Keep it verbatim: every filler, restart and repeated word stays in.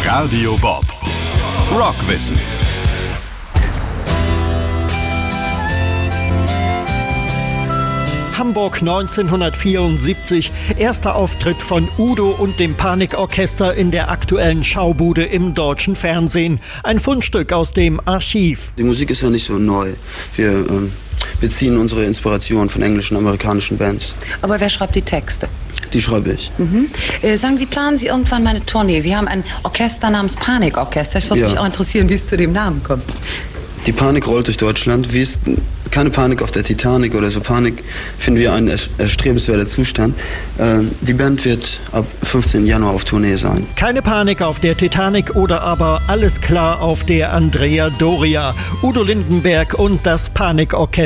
Radio Bob. Rockwissen. Hamburg neunzehnhundertvierundsiebzig, erster Auftritt von Udo und dem Panikorchester in der aktuellen Schaubude im deutschen Fernsehen. Ein Fundstück aus dem Archiv. Die Musik ist ja nicht so neu. Wir ähm, beziehen unsere Inspiration von englischen und amerikanischen Bands. Aber wer schreibt die Texte? Die schreibe ich. Mhm. Äh, sagen Sie, planen Sie irgendwann mal eine Tournee? Sie haben ein Orchester namens Panikorchester. Ich würde Ja. mich auch interessieren, wie es zu dem Namen kommt. Die Panik rollt durch Deutschland. Wie es keine Panik auf der Titanic oder so. Panik finden wir ein erstrebenswerter Zustand. Äh, die Band wird ab fünfzehnten Januar auf Tournee sein. Keine Panik auf der Titanic oder aber alles klar auf der Andrea Doria. Udo Lindenberg und das Panikorchester.